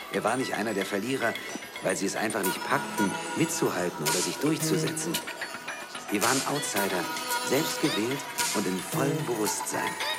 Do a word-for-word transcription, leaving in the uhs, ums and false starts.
Er war nicht einer der Verlierer, weil sie es einfach nicht packten, mitzuhalten oder sich durchzusetzen. Wir waren Outsider, selbst gewählt und in vollem Bewusstsein.